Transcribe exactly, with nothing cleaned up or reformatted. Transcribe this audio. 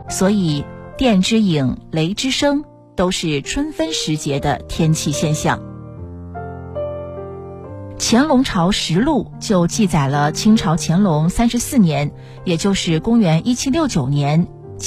所以电之影、雷之声都是春分时节的天气现象。乾隆朝实录就记载了清朝乾隆三十四年，也就是公元一七六九年